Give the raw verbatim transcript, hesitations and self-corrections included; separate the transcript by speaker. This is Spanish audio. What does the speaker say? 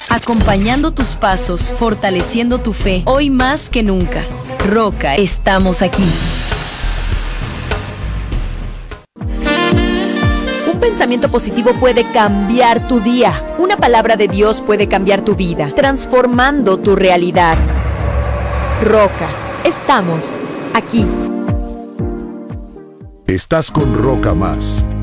Speaker 1: acompañando tus pasos, fortaleciendo tu fe, hoy más que nunca. Roca, estamos aquí.
Speaker 2: Un pensamiento positivo puede cambiar tu día. Una palabra de Dios puede cambiar tu vida, transformando tu realidad. Roca, estamos aquí.
Speaker 3: Estás con Roca Más.